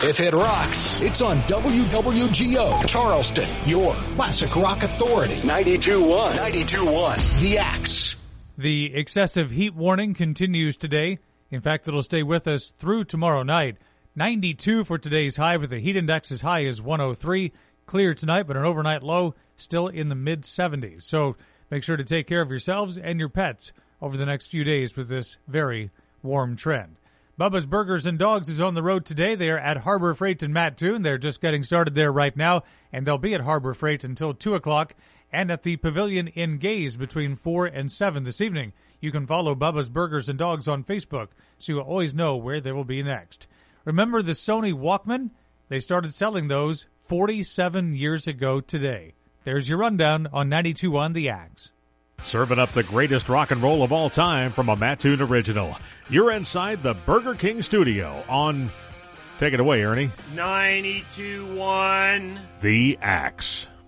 If it rocks, it's on WWGO Charleston, your classic rock authority. 92.1. 92.1. The Axe. The excessive heat warning continues today. In fact, it'll stay with us through tomorrow night. 92 for today's high, with the heat index as high as 103. Clear tonight, but an overnight low still in the mid-70s. So make sure to take care of yourselves and your pets over the next few days with this very warm trend. Bubba's Burgers and Dogs is on the road today. They are at Harbor Freight in Mattoon. They're just getting started there right now, and they'll be at Harbor Freight until 2 o'clock and at the Pavilion in Gaze between 4 and 7 this evening. You can follow Bubba's Burgers and Dogs on Facebook so you'll always know where they will be next. Remember the Sony Walkman? They started selling those 47 years ago today. There's your rundown on 92.1 The Axe. Serving up the greatest rock and roll of all time from a Mattoon original. You're inside the Burger King studio on... Take it away, Ernie. 92.1 The Axe.